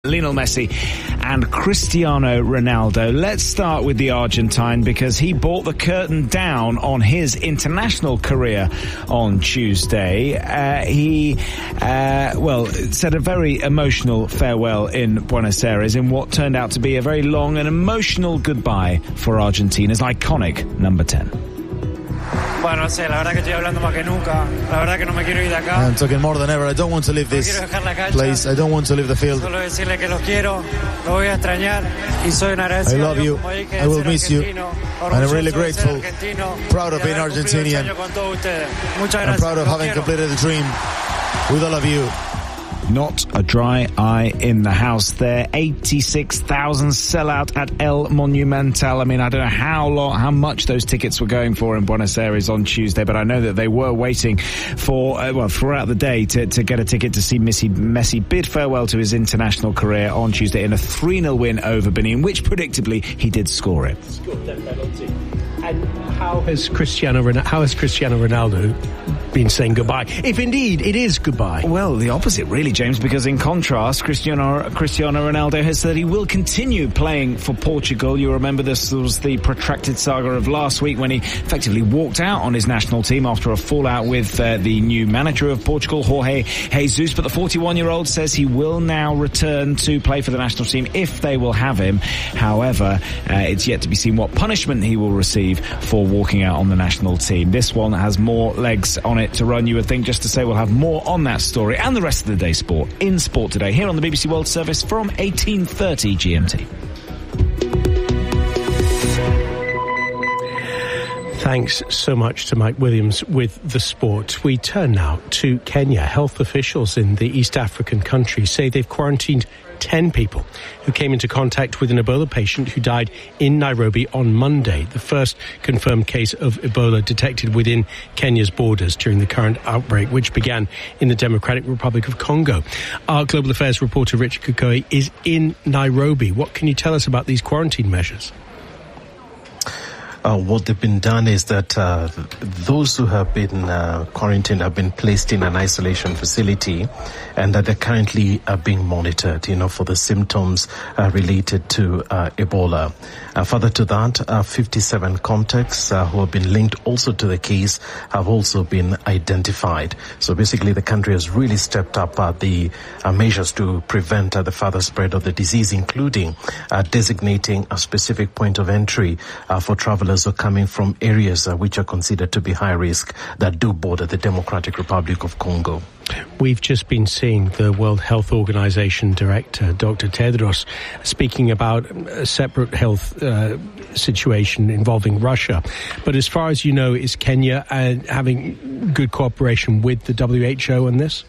Lionel Messi and Cristiano Ronaldo. Let's start with the Argentine because he brought the curtain down on his international career on Tuesday. He said a very emotional farewell in Buenos Aires in what turned out to be a very long and emotional goodbye for Argentina's iconic number 10. Bueno, sí, la verdad que estoy hablando más que nunca. La verdad que no me quiero ir de acá. I'm talking more than ever. I don't want to leave this place. I don't want to leave the field. Solo decirle que los quiero, lo voy a extrañar y soy un agradecido. I love you. I will miss you. And I'm really grateful. Proud of being Argentinian. I'm proud of having completed the dream with all of you. Not a dry eye in the house there. 86,000 sellout at El Monumental. I mean, I don't know how much those tickets were going for in Buenos Aires on Tuesday, but I know that they were waiting for, throughout the day to get a ticket to see Messi bid farewell to his international career on Tuesday in a 3-0 win over Benin, which predictably he did score it. Scored that penalty. And how has Cristiano Ronaldo been saying goodbye, if indeed it is goodbye? Well, the opposite really, James, because in contrast, Cristiano Ronaldo has said he will continue playing for Portugal. You remember this was the protracted saga of last week when he effectively walked out on his national team after a fallout with the new manager of Portugal, Jorge Jesus. But the 41-year-old says he will now return to play for the national team if they will have him. However, it's yet to be seen what punishment he will receive for walking out on the national team. This one has more legs on it to run, you would think. Just to say, we'll have more on that story and the rest of the day's sport in Sport Today here on the BBC World Service from 18:30 GMT. Thanks so much to Mike Williams with the sport. We turn now to Kenya. Health officials in the East African country say they've quarantined 10 people who came into contact with an Ebola patient who died in Nairobi on Monday, the first confirmed case of Ebola detected within Kenya's borders during the current outbreak, which began in the Democratic Republic of Congo. Our Global Affairs reporter Richard Kukoi is in Nairobi. What can you tell us about these quarantine measures? What they've been done is that those who have been quarantined have been placed in an isolation facility, and that they're currently being monitored, for the symptoms related to Ebola. Further to that, 57 contacts who have been linked also to the case have also been identified. So basically, the country has really stepped up the measures to prevent the further spread of the disease, including designating a specific point of entry for travelers who are coming from areas which are considered to be high risk that do border the Democratic Republic of Congo. We've just been seeing the World Health Organization director, Dr. Tedros, speaking about a separate health situation involving Russia. But as far as you know, is Kenya having good cooperation with the WHO on this?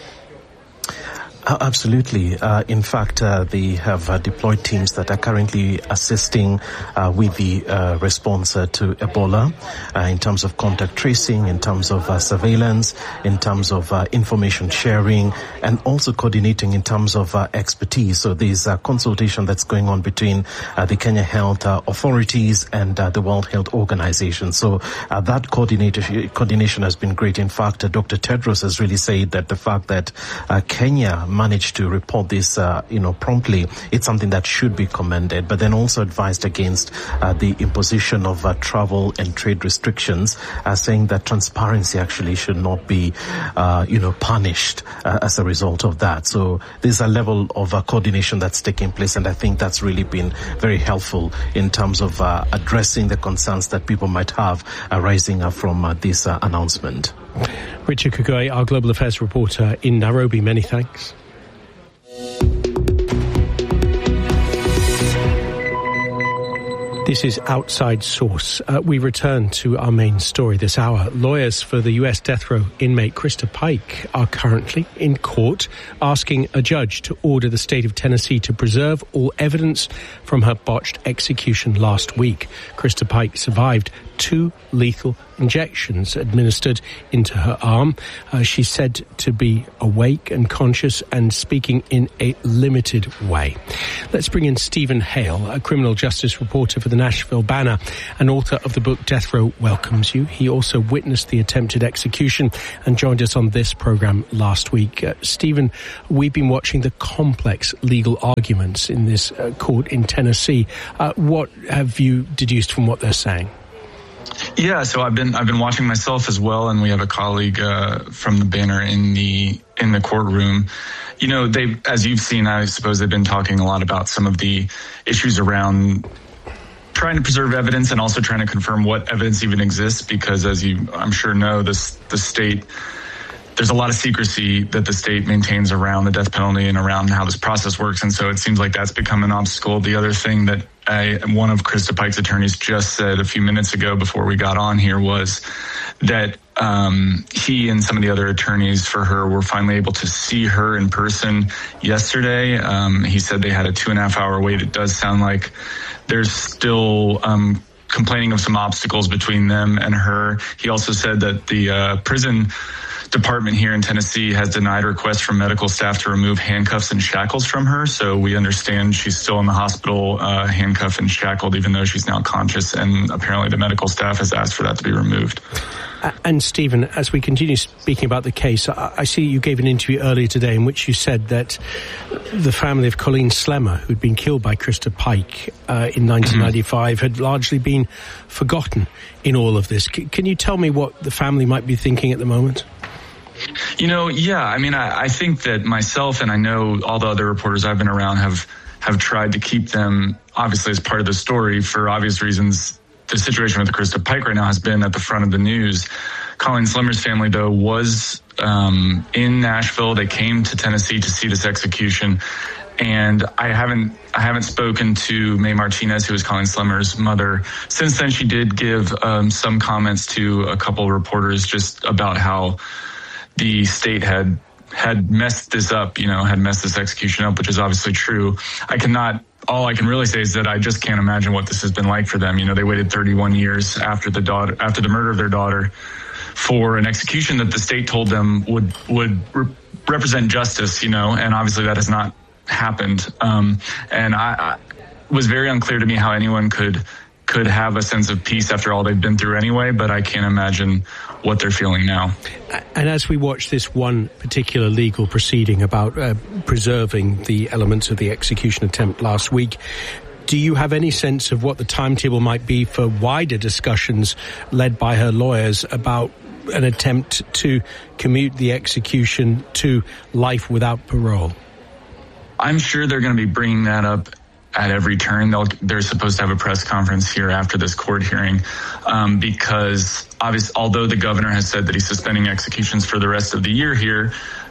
Absolutely. In fact, they have deployed teams that are currently assisting with the response to Ebola in terms of contact tracing, in terms of surveillance, in terms of information sharing, and also coordinating in terms of expertise. So there's a consultation that's going on between the Kenya Health authorities and the World Health Organization. So that coordination has been great. In fact, Dr. Tedros has really said that the fact that Kenya managed to report this, promptly, it's something that should be commended, but then also advised against the imposition of travel and trade restrictions, saying that transparency actually should not be, punished as a result of that. So there's a level of coordination that's taking place, and I think that's really been very helpful in terms of addressing the concerns that people might have arising from this announcement. Richard Kukoi, our Global Affairs reporter in Nairobi, many thanks. This is Outside Source. We return to our main story this hour. Lawyers for the U.S. death row inmate Krista Pike are currently in court asking a judge to order the state of Tennessee to preserve all evidence from her botched execution last week. Krista Pike survived 2 lethal injections administered into her arm. She's said to be awake and conscious and speaking in a limited way. Let's bring in Stephen Hale, a criminal justice reporter for the Nashville Banner and author of the book Death Row Welcomes You. He also witnessed the attempted execution and joined us on this program last week. Stephen, we've been watching the complex legal arguments in this court in Tennessee. What have you deduced from what they're saying? Yeah, so I've been watching myself as well, and we have a colleague from the Banner in the courtroom. You know, they, as you've seen, I suppose they've been talking a lot about some of the issues around trying to preserve evidence and also trying to confirm what evidence even exists, because as you, I'm sure, know, the state, there's a lot of secrecy that the state maintains around the death penalty and around how this process works. And so it seems like that's become an obstacle. The other thing that one of Krista Pike's attorneys just said a few minutes ago before we got on here was that he and some of the other attorneys for her were finally able to see her in person yesterday. He said they had a 2.5-hour wait. It does sound like there's still complaining of some obstacles between them and her. He also said that the prison department here in Tennessee has denied requests from medical staff to remove handcuffs and shackles from her. So we understand she's still in the hospital, handcuffed and shackled, even though she's now conscious. And apparently the medical staff has asked for that to be removed. And Stephen, as we continue speaking about the case, I see you gave an interview earlier today in which you said that the family of Colleen Slemmer, who'd been killed by Krista Pike in 1995, had largely been forgotten in all of this. Can you tell me what the family might be thinking at the moment? You know, yeah, I mean, I think that myself and I know all the other reporters I've been around have tried to keep them, obviously, as part of the story for obvious reasons. The situation with Krista Pike right now has been at the front of the news. Colleen Slemmer's family, though, was in Nashville. They came to Tennessee to see this execution. And I haven't spoken to Mae Martinez, who is Colleen Slemmer's mother. Since then, she did give some comments to a couple of reporters just about how the state had messed this up, had messed this execution up, which is obviously true. All I can really say is that I just can't imagine what this has been like for them. They waited 31 years after the murder of their daughter for an execution that the state told them would represent justice, and obviously that has not happened. And I was very unclear to me how anyone could have a sense of peace after all they've been through anyway, but I can't imagine what they're feeling now. And as we watch this one particular legal proceeding about preserving the elements of the execution attempt last week, do you have any sense of what the timetable might be for wider discussions led by her lawyers about an attempt to commute the execution to life without parole? I'm sure they're going to be bringing that up at every turn. They're supposed to have a press conference here after this court hearing, because obviously, although the governor has said that he's suspending executions for the rest of the year here,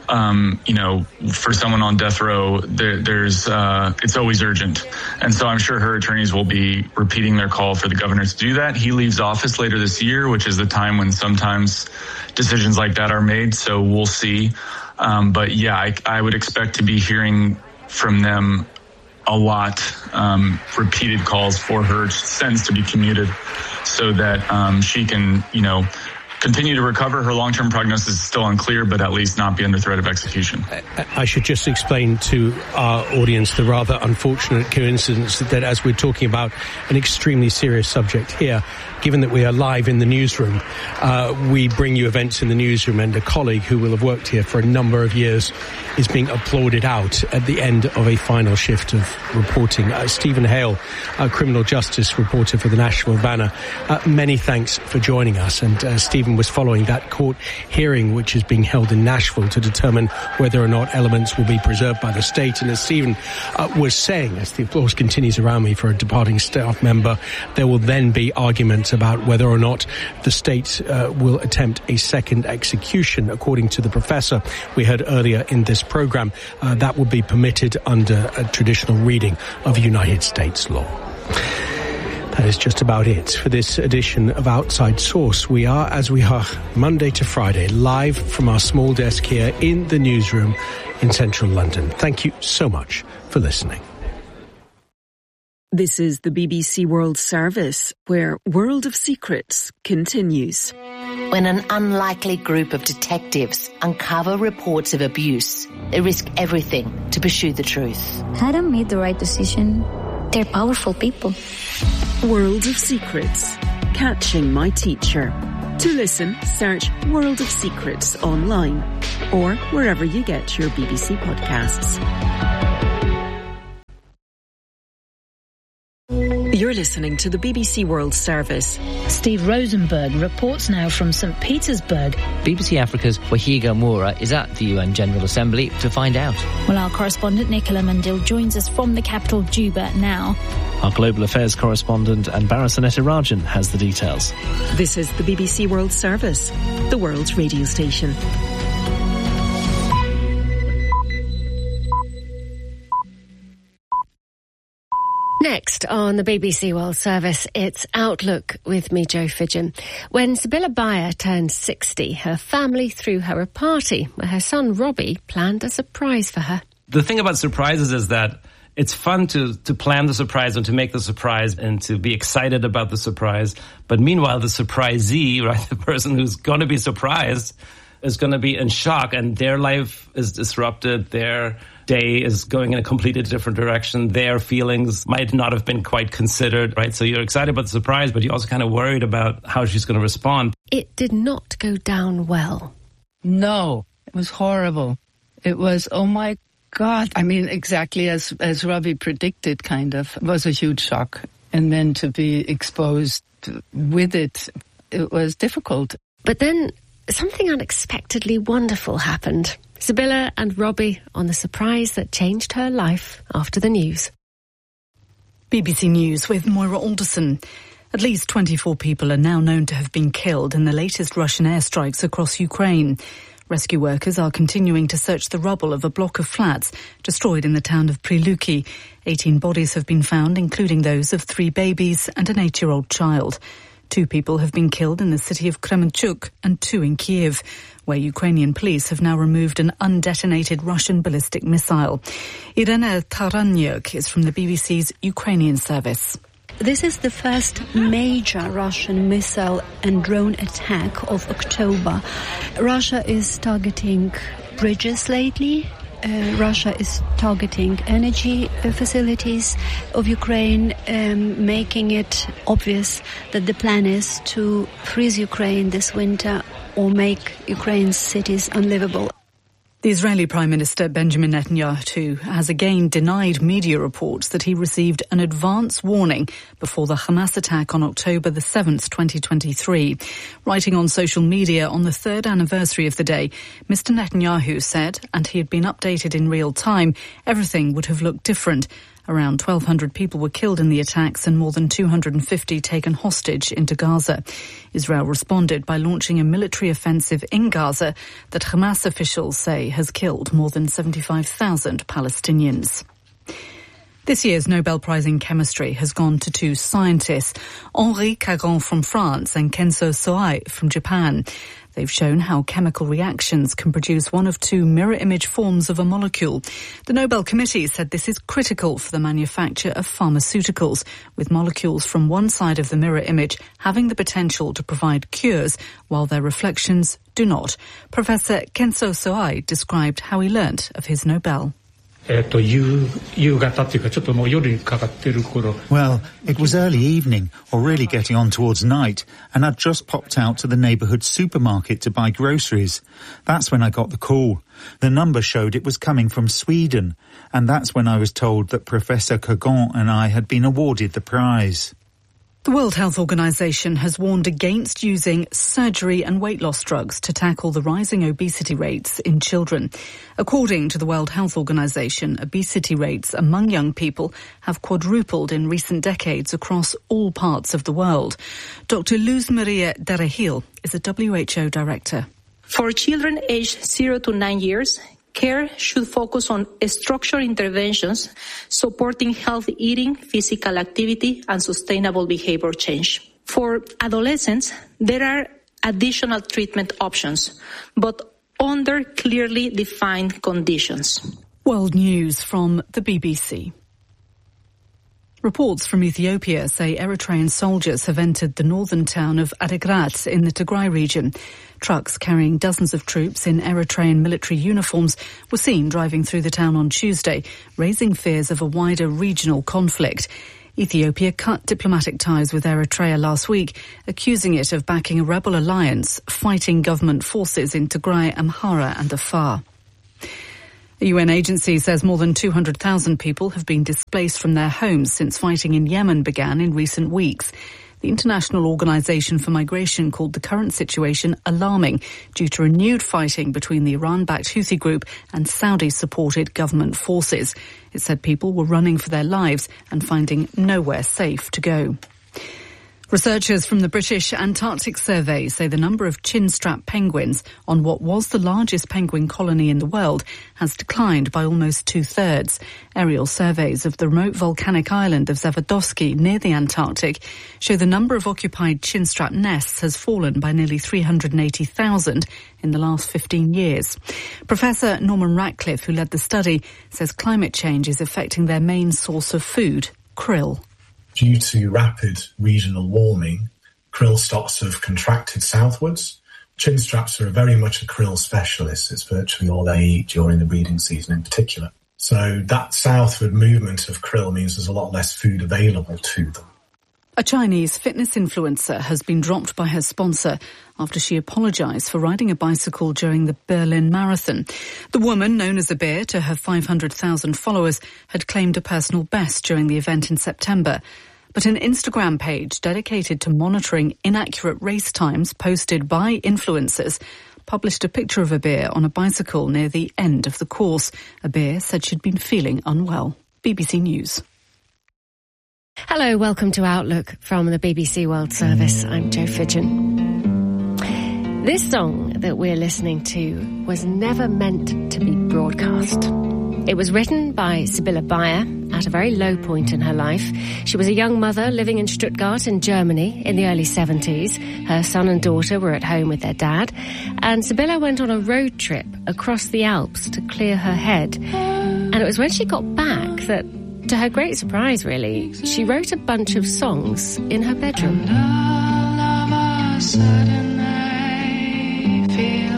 for someone on death row, it's always urgent. And so I'm sure her attorneys will be repeating their call for the governor to do that. He leaves office later this year, which is the time when sometimes decisions like that are made. So we'll see. But yeah, I would expect to be hearing from them a lot, repeated calls for her sentence to be commuted so that she can, continue to recover. Her long-term prognosis is still unclear, but at least not be under threat of execution. I should just explain to our audience the rather unfortunate coincidence that as we're talking about an extremely serious subject here, given that we are live in the newsroom, we bring you events in the newsroom, and a colleague who will have worked here for a number of years is being applauded out at the end of a final shift of reporting. Stephen Hale, a criminal justice reporter for the Nashville Banner, many thanks for joining us. And Stephen was following that court hearing which is being held in Nashville to determine whether or not elements will be preserved by the state. And as Stephen was saying, as the applause continues around me for a departing staff member, there will then be arguments about whether or not the state will attempt a second execution. According to the professor we heard earlier in this program, that would be permitted under a traditional reading of United States law. That is just about it for this edition of Outside Source. We are, as we are, Monday to Friday, live from our small desk here in the newsroom in central London. Thank you so much for listening. This is the BBC World Service, where World of Secrets continues. When an unlikely group of detectives uncover reports of abuse, they risk everything to pursue the truth. Adam made the right decision. They're powerful people. World of Secrets. Catching My Teacher. To listen, search World of Secrets online or wherever you get your BBC podcasts. You're listening to the BBC World Service. Steve Rosenberg reports now from St. Petersburg. BBC Africa's Wahiga Moura is at the UN General Assembly to find out. Well, our correspondent Nicola Mandil joins us from the capital, Juba, now. Our Global Affairs correspondent Anbara Sanetirajan has the details. This is the BBC World Service, the world's radio station. Next on the BBC World Service, it's Outlook with me, Jo Fidgen. When Sibylla Bayer turned 60, her family threw her a party where her son Robbie planned a surprise for her. The thing about surprises is that it's fun to plan the surprise and to make the surprise and to be excited about the surprise. But meanwhile, the surprisee, right, the person who's going to be surprised, is going to be in shock, and their life is disrupted. Their day is going in a completely different direction. Their feelings might not have been quite considered, right? So you're excited about the surprise, but you're also kind of worried about how she's going to respond. It did not go down well. No, it was horrible. It was, oh my God. I mean, exactly as Robbie predicted, kind of. It was a huge shock. And then to be exposed with it, it was difficult. But then something unexpectedly wonderful happened. Sibylla and Robbie on the surprise that changed her life after the news. BBC News with Moira Alderson. At least 24 people are now known to have been killed in the latest Russian airstrikes across Ukraine. Rescue workers are continuing to search the rubble of a block of flats destroyed in the town of Priluki. 18 bodies have been found, including those of 3 babies and an 8-year-old child. 2 people have been killed in the city of Kremenchuk and 2 in Kiev, where Ukrainian police have now removed an undetonated Russian ballistic missile. Irena Taranyuk is from the BBC's Ukrainian service. This is the first major Russian missile and drone attack of October. Russia is targeting bridges lately. Russia is targeting energy facilities of Ukraine, making it obvious that the plan is to freeze Ukraine this winter or make Ukraine's cities unlivable. The Israeli Prime Minister Benjamin Netanyahu has again denied media reports that he received an advance warning before the Hamas attack on October the 7th, 2023. Writing on social media on the 3rd anniversary of the day, Mr. Netanyahu said, and he had been updated in real time, everything would have looked different. Around 1,200 people were killed in the attacks and more than 250 taken hostage into Gaza. Israel responded by launching a military offensive in Gaza that Hamas officials say has killed more than 75,000 Palestinians. This year's Nobel Prize in Chemistry has gone to 2 scientists, Henri Caron from France and Kenzo Soai from Japan. They've shown how chemical reactions can produce one of 2 mirror image forms of a molecule. The Nobel Committee said this is critical for the manufacture of pharmaceuticals, with molecules from one side of the mirror image having the potential to provide cures, while their reflections do not. Professor Kenzo Soai described how he learnt of his Nobel. Well, it was early evening, or really getting on towards night, and I'd just popped out to the neighbourhood supermarket to buy groceries. That's when I got the call. The number showed it was coming from Sweden, and that's when I was told that Professor Kagan and I had been awarded the prize. The World Health Organization has warned against using surgery and weight loss drugs to tackle the rising obesity rates in children. According to the World Health Organization, obesity rates among young people have quadrupled in recent decades across all parts of the world. Dr. Luz Maria Darahil is a WHO director. For children aged 0 to 9 years, care should focus on structured interventions supporting healthy eating, physical activity, and sustainable behavior change. For adolescents, there are additional treatment options, but under clearly defined conditions. World News from the BBC. Reports from Ethiopia say Eritrean soldiers have entered the northern town of Adigrat in the Tigray region. Trucks carrying dozens of troops in Eritrean military uniforms were seen driving through the town on Tuesday, raising fears of a wider regional conflict. Ethiopia cut diplomatic ties with Eritrea last week, accusing it of backing a rebel alliance fighting government forces in Tigray, Amhara and Afar. The UN agency says more than 200,000 people have been displaced from their homes since fighting in Yemen began in recent weeks. The International Organization for Migration called the current situation alarming due to renewed fighting between the Iran-backed Houthi group and Saudi-supported government forces. It said people were running for their lives and finding nowhere safe to go. Researchers from the British Antarctic Survey say the number of chinstrap penguins on what was the largest penguin colony in the world has declined by almost 2/3. Aerial surveys of the remote volcanic island of Zavadovsky near the Antarctic show the number of occupied chinstrap nests has fallen by nearly 380,000 in the last 15 years. Professor Norman Ratcliffe, who led the study, says climate change is affecting their main source of food, krill. Due to rapid regional warming, krill stocks have contracted southwards. Chinstraps are very much a krill specialist. It's virtually all they eat during the breeding season in particular. So that southward movement of krill means there's a lot less food available to them. A Chinese fitness influencer has been dropped by her sponsor after she apologised for riding a bicycle during the Berlin Marathon. The woman, known as Abir to her 500,000 followers, had claimed a personal best during the event in September. But an Instagram page dedicated to monitoring inaccurate race times posted by influencers published a picture of Abir on a bicycle near the end of the course. Abir said she'd been feeling unwell. BBC News. Hello, welcome to Outlook from the BBC World Service. I'm Jo Fidgen. This song that we're listening to was never meant to be broadcast. It was written by Sibylle Beyer at a very low point in her life. She was a young mother living in Stuttgart in Germany in the early 70s. Her son and daughter were at home with their dad, and Sibylle went on a road trip across the Alps to clear her head. And it was when she got back that, to her great surprise, really, she wrote a bunch of songs in her bedroom. And all of a sudden I feel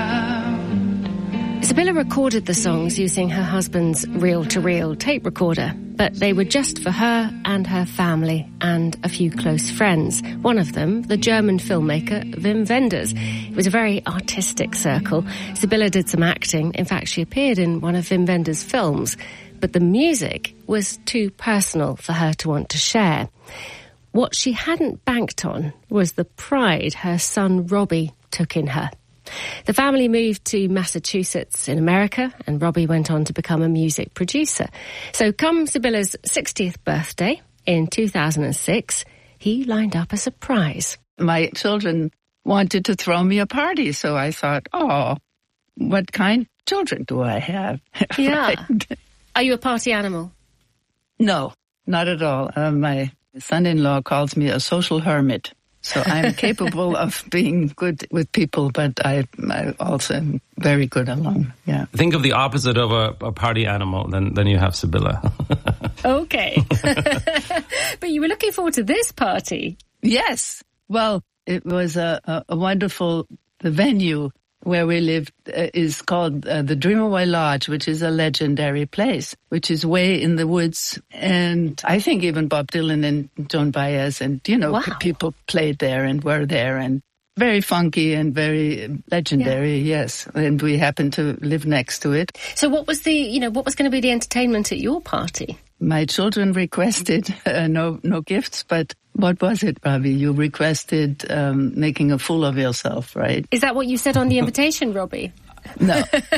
proud. Sibylle recorded the songs using her husband's reel-to-reel tape recorder, but they were just for her and her family and a few close friends. One of them, the German filmmaker Wim Wenders. It was a very artistic circle. Sibylle did some acting. In fact, she appeared in one of Wim Wenders' films. But the music was too personal for her to want to share. What she hadn't banked on was the pride her son Robbie took in her. The family moved to Massachusetts in America, and Robbie went on to become a music producer. So come Sibylle's 60th birthday in 2006, he lined up a surprise. My children wanted to throw me a party, so I thought, oh, what kind of children do I have? Yeah. Right. Are you a party animal? No, not at all. My son-in-law calls me a social hermit. So I'm capable of being good with people, but I also am very good alone. Yeah. Think of the opposite of a party animal, then you have Sibylle. Okay. But you were looking forward to this party. Yes. Well, it was a wonderful venue where we lived is called the Dreamaway Lodge, which is a legendary place, which is way in the woods. And I think even Bob Dylan and Joan Baez and, wow. People played there and were there, and very funky and very legendary, yes. And we happened to live next to it. So what was what was going to be the entertainment at your party? My children requested no gifts, but what was it, Robbie? You requested making a fool of yourself, right? Is that what you said on the invitation, Robbie? No.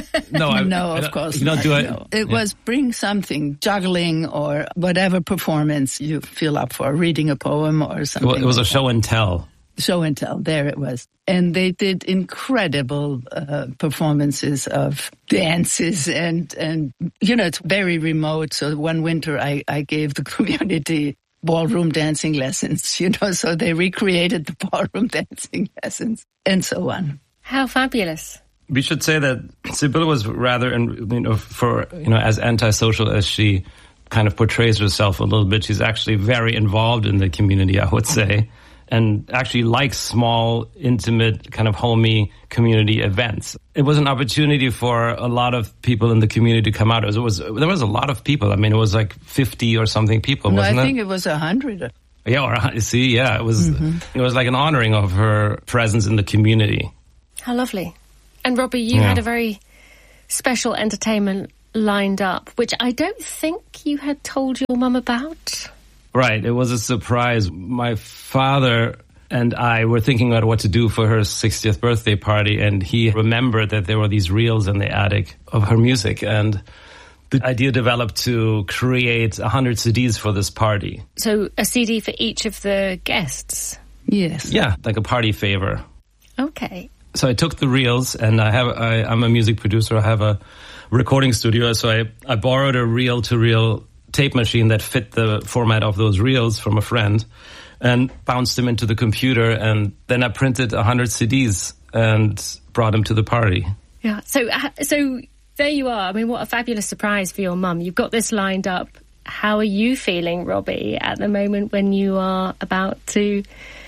No, of course you don't not. do it. No. It was bring something, juggling or whatever performance you feel up for, reading a poem or something. It was a show and tell. Show and tell, there it was. And they did incredible performances of dances and it's very remote. So one winter I gave the community ballroom dancing lessons, so they recreated the ballroom dancing lessons and so on. How fabulous. We should say that Sibylle was rather, as antisocial as she kind of portrays herself a little bit. She's actually very involved in the community, I would say, and actually likes small, intimate, kind of homey community events. It was an opportunity for a lot of people in the community to come out. There was a lot of people. I mean, it was like 50 or something people, wasn't it? I think it was 100. Yeah, it was. It was like an honoring of her presence in the community. How lovely. And Robbie, you had a very special entertainment lined up, which I don't think you had told your mum about. Right, it was a surprise. My father and I were thinking about what to do for her 60th birthday party, and he remembered that there were these reels in the attic of her music, and the idea developed to create 100 CDs for this party. So a CD for each of the guests? Yes. Yeah, like a party favor. Okay. So I took the reels, and I'm a music producer. I have a recording studio, so I borrowed a reel-to-reel tape machine that fit the format of those reels from a friend and bounced them into the computer, and then I printed 100 CDs and brought them to the party. Yeah, so there you are. I mean, what a fabulous surprise for your mum. You've got this lined up. How are you feeling, Robbie, at the moment when you are about to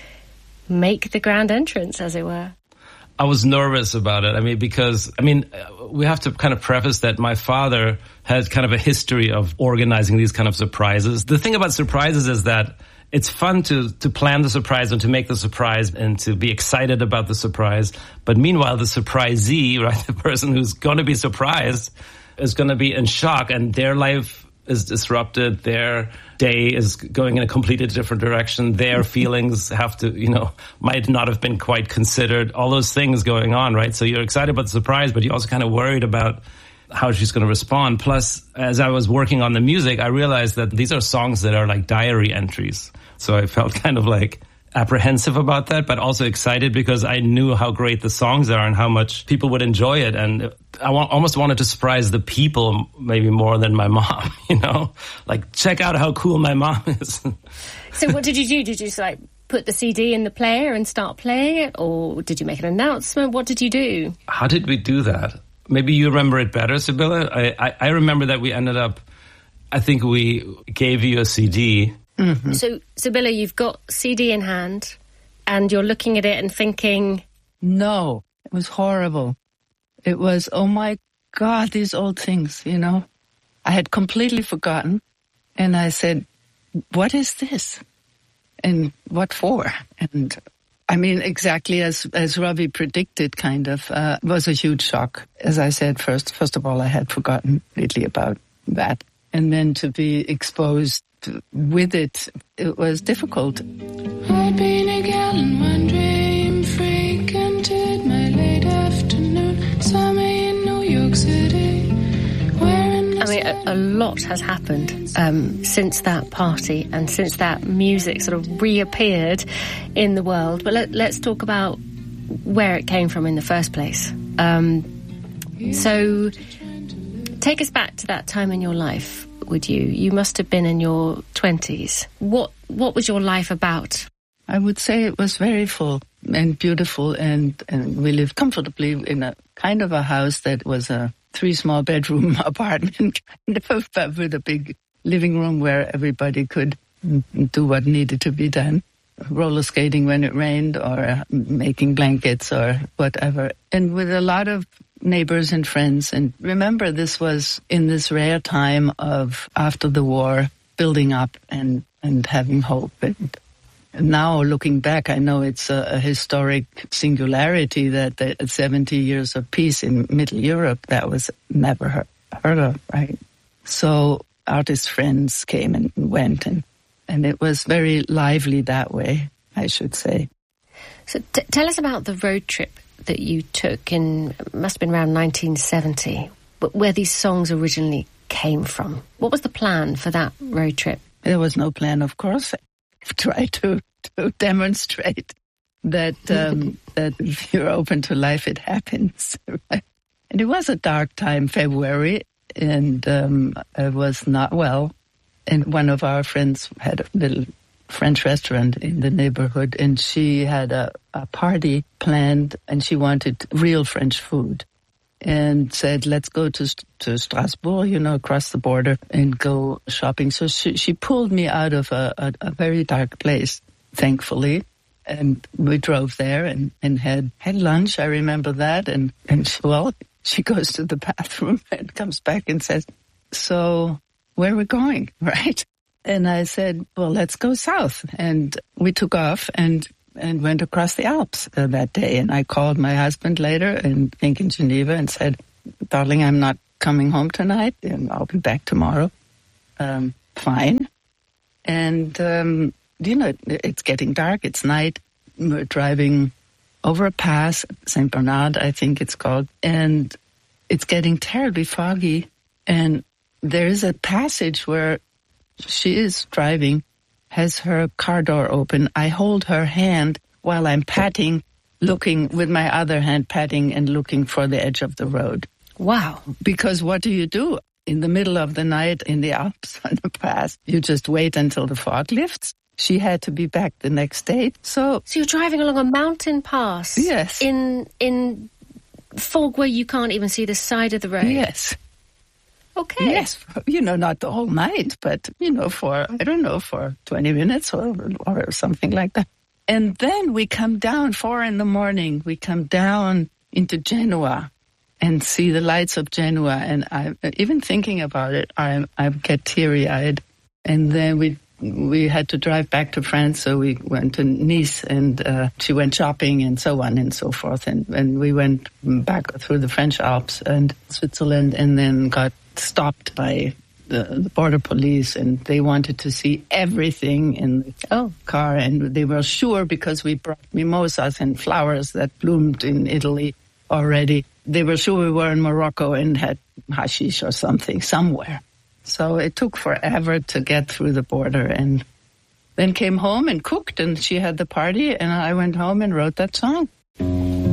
make the grand entrance, as it were? I was nervous about it. I mean, because, we have to kind of preface that my father has kind of a history of organizing these kind of surprises. The thing about surprises is that it's fun to plan the surprise and to make the surprise and to be excited about the surprise. But meanwhile, the surprisee, right, the person who's going to be surprised is going to be in shock, and their life is disrupted. Their day is going in a completely different direction. Their feelings have to, might not have been quite considered. All those things going on, right? So you're excited about the surprise, but you're also kind of worried about how she's going to respond. Plus, as I was working on the music, I realized that these are songs that are like diary entries. So I felt kind of like apprehensive about that, but also excited because I knew how great the songs are and how much people would enjoy it. And I almost wanted to surprise the people maybe more than my mom, like check out how cool my mom is. So what did you do? Did you just put the CD in the player and start playing it? Or did you make an announcement? What did you do? How did we do that? Maybe you remember it better, Sibylla. I remember that we ended up, I think we gave you a CD. Mm-hmm. So, Sibylla, you've got CD in hand and you're looking at it and thinking... No, it was horrible. It was, oh my God, these old things, I had completely forgotten. And I said, what is this? And what for? And exactly as Robbie predicted, kind of, was a huge shock. As I said, first of all, I had forgotten completely about that. And then to be exposed with it was difficult. I'd been a gal in one dream, frequented my late afternoon, saw me in New York City. A lot has happened since that party and since that music sort of reappeared in the world. But let's talk about where it came from in the first place. So take us back to that time in your life. Would you? You must have been in your 20s. What was your life about? I would say it was very full and beautiful, and we lived comfortably in a kind of a house that was a 3 small bedroom apartment, but with a big living room where everybody could do what needed to be done. Roller skating when it rained, or making blankets or whatever. And with a lot of neighbors and friends. And remember, this was in this rare time of after the war, building up and having hope. And now looking back, I know it's a historic singularity that the 70 years of peace in Middle Europe, that was never heard of, right? So artist friends came and went, and it was very lively that way, I should say. So tell us about the road trip that you took must have been around 1970, where these songs originally came from. What was the plan for that road trip? There was no plan, of course. I tried to demonstrate that that if you're open to life, it happens. Right? And it was a dark time, February, and it was not well. And one of our friends had a little French restaurant in the neighborhood, and she had a party planned, and she wanted real French food. and said, let's go to Strasbourg, across the border and go shopping. So she pulled me out of a very dark place, thankfully. And we drove there and had lunch. I remember that. And she goes to the bathroom and comes back and says, so where are we going, right? And I said, well, let's go south. And we took off and went across the Alps that day. And I called my husband later, and I think in Geneva, and said, darling, I'm not coming home tonight, and I'll be back tomorrow. Fine. And, it's getting dark. It's night. We're driving over a pass, St. Bernard, I think it's called, and it's getting terribly foggy. And there is a passage where she is driving, has her car door open. I hold her hand while I'm patting, looking with my other hand, patting and looking for the edge of the road. Wow. Because what do you do in the middle of the night in the Alps on a pass? You just wait until the fog lifts. She had to be back the next day. So you're driving along a mountain pass? Yes. In fog where you can't even see the side of the road? Yes. Okay. Yes, not the whole night, but, for 20 minutes or something like that. And then we come down 4 a.m. We come down into Genoa and see the lights of Genoa. And I, even thinking about it, I get teary-eyed. And then we had to drive back to France, so we went to Nice, and she went shopping and so on and so forth. And we went back through the French Alps and Switzerland, and then got stopped by the border police, and they wanted to see everything in the car, and they were sure, because we brought mimosas and flowers that bloomed in Italy already. They were sure we were in Morocco and had hashish or something somewhere. So it took forever to get through the border, and then came home and cooked, and she had the party, and I went home and wrote that song.